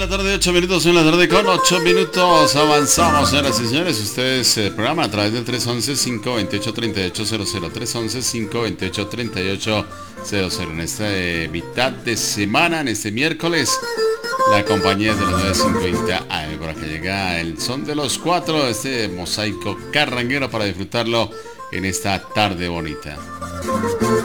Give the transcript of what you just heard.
la tarde, 8 minutos en la tarde con 8 minutos. Avanzamos, señoras y señores. Ustedes programa a través del 311-528-3800. 311-528-3800. En esta mitad de semana, en este miércoles, la compañía de las 9:50 AM. Por acá llega el son de los cuatro, este mosaico carranguero para disfrutarlo en esta tarde bonita.